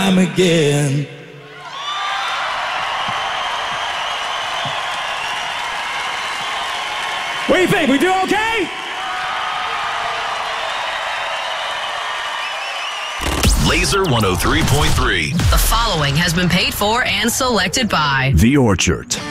time again. What do you think? We do okay? Laser 103.3. The following has been paid for and selected by The Orchard.